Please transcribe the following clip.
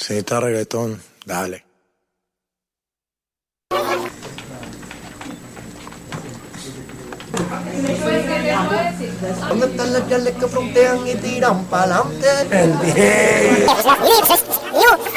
Si está reggaetón, dale. ¿Dónde están las yales que frontean y tiran pa'lante? El viejo.